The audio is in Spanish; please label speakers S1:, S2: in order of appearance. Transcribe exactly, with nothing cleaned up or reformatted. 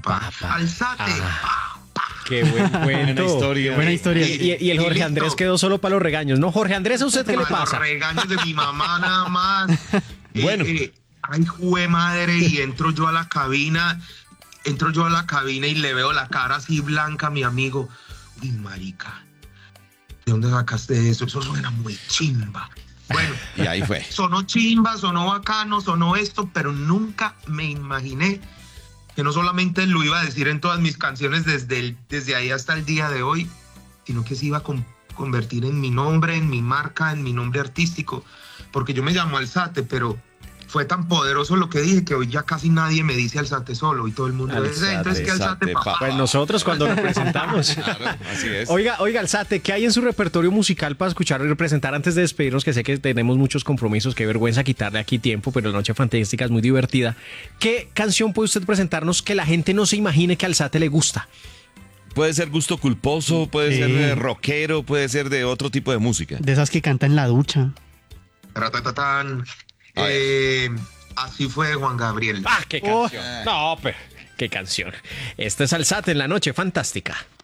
S1: pa,
S2: pa.
S1: alzate,
S2: Ah.
S1: pa, pa.
S2: Qué buen cuento.
S3: Buena historia.
S2: Buena historia.
S1: Y-
S2: Y, y el
S1: y
S2: Jorge
S1: listo.
S2: Andrés quedó solo para los regaños, ¿no? Jorge Andrés, ¿a usted qué le
S1: Para los
S2: pasa?
S1: regaños de mi mamá nada más.
S3: Bueno.
S1: Eh, eh, ay, jue madre, y entro yo a la cabina, entro yo a la cabina y le veo la cara así blanca a mi amigo. Uy, marica, ¿de dónde sacaste eso? Eso suena muy chimba. Bueno,
S3: Y ahí fue.
S1: sonó chimba, sonó bacano, sonó esto, pero nunca me imaginé que no solamente lo iba a decir en todas mis canciones desde, el, desde ahí hasta el día de hoy, sino que se iba a con- convertir en mi nombre, en mi marca, en mi nombre artístico, porque yo me llamo Alzate, pero fue tan poderoso lo que dije que hoy ya casi nadie me dice Alzate solo y todo el mundo dice,
S2: Alzate,
S1: entonces que Alzate,
S3: Alzate,
S1: papá.
S3: pa.
S2: Pues nosotros cuando representamos.
S3: Claro, así es.
S2: Oiga, oiga, Alzate, ¿qué hay en su repertorio musical para escuchar y representar antes de despedirnos? Que sé que tenemos muchos compromisos, qué vergüenza quitarle aquí tiempo, pero la Noche Fantástica es muy divertida. ¿Qué canción puede usted presentarnos que la gente no se imagine que a Alzate le gusta?
S3: Puede ser gusto culposo, puede
S4: Sí.
S3: ser eh, rockero, puede ser de otro tipo de música.
S4: De esas que canta en la ducha.
S1: Ratatatatán.
S3: A ver.
S1: Eh, así fue Juan Gabriel.
S2: ¡Ah, qué canción! No, pero qué canción. Este es Alzate en la Noche Fantástica.